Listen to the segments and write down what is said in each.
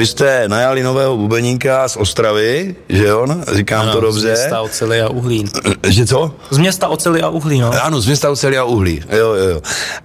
vy jste najali nového bubeníka z Ostravy, že jo? Říkám ano, to dobře. Z města oceli a uhlí. Že co? Z města oceli a uhlí, no. Ano, z města oceli a uhlí, jo.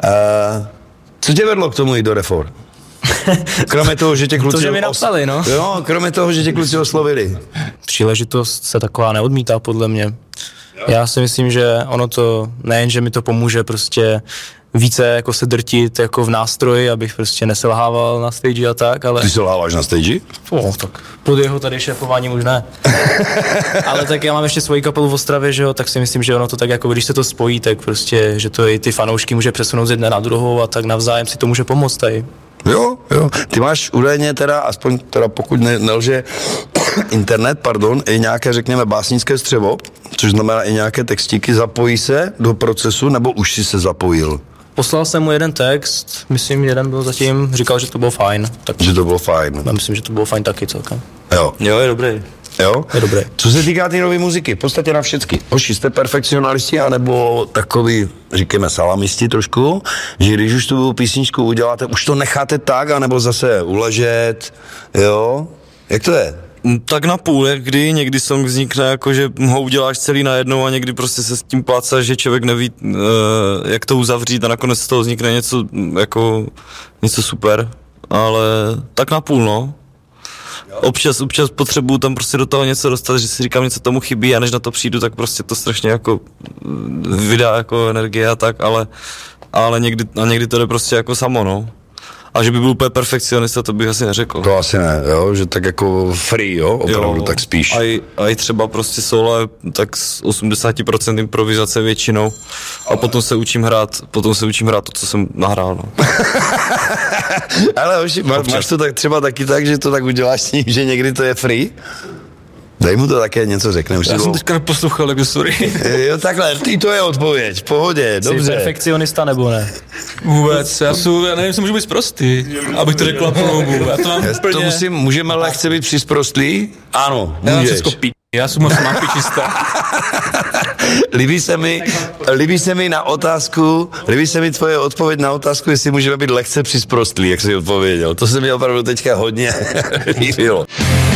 Co tě vedlo k tomu jít do Refor? Kromě toho, že tě kluci... To, že mi napsali, no. Jo, kromě toho, že tě kluci oslovili. Příležitost se taková neodmítá, podle mě. Já si myslím, že ono to, nejen, že mi to pomůže prostě více jako se drtit jako v nástroji, abych prostě neselhával na stage a tak, ale... Ty selháváš na stage? Tak pod jeho tady šéfováním už ne. Ale tak já mám ještě svoji kapelu v Ostravě, že jo, tak si myslím, že ono to tak jako, když se to spojí, tak prostě, že to i ty fanoušky může přesunout z jedné na druhou a tak navzájem si to může pomoct tady. Jo. Ty máš údajně teda, aspoň teda pokud nelže internet, i nějaké, řekněme, básnické střevo, což znamená i nějaké textíky, zapojí se do procesu, nebo už si se zapojil? Poslal jsem mu jeden text, myslím, jeden byl zatím, říkal, že to bylo fajn. Tak že to bylo fajn. Já myslím, že to bylo fajn taky celkem. Jo, je dobrý. Jo? Je dobrý. Co se týká té nové muziky, v podstatě na všecky. Hoši, jste perfekcionalisti, anebo takový, říkáme, salamisti trošku, že když už tu písničku uděláte, už to necháte tak, anebo zase uležet, jo? Jak to je? Tak na půl, kdy někdy song vznikne jako, že ho uděláš celý najednou a někdy prostě se s tím plácáš, že člověk neví, jak to uzavřít a nakonec z toho vznikne něco, jako, něco super, ale tak na půl, no. Občas potřebuju tam prostě do toho něco dostat, že si říkám, něco tomu chybí a než na to přijdu, tak prostě to strašně jako vydá jako energie a tak, ale někdy to jde prostě jako samo, no. A že by byl úplně perfekcionista, to bych asi neřekl. To asi ne, jo, že tak jako free, jo, opravdu, tak spíš. A i třeba prostě solo je tak z 80% improvizace většinou a potom se učím hrát to, co jsem nahrál, no. Ale hoši, máš to tak třeba taky tak, že to tak uděláš s ním, že někdy to je free? Dej mu to také něco řekne. Já jsem teďka neposlouchal, jako sorry. Jo, takhle, to je odpověď, v pohodě, dobře. Jsi perfekcionista nebo ne? Vůbec, já nevím, jestli můžu být prostý, abych to řekl na plnou hubu. Já to mám úplně... Můžeme lehce být přisprostlý? Ano, já můžeš. Já jsem moc mápy čistá. Líbí se mi tvoje odpověď na otázku, jestli můžeme být lehce přisprostlí, jak jsi odpověděl. To se mi opravdu teďka hodně líbilo.